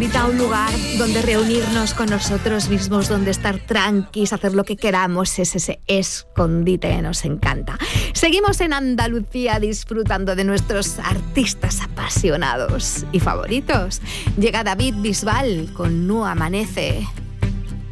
invita a un lugar donde reunirnos con nosotros mismos, donde estar tranquis, hacer lo que queramos, es ese escondite que nos encanta. Seguimos en Andalucía disfrutando de nuestros artistas apasionados y favoritos. Llega David Bisbal con No Amanece.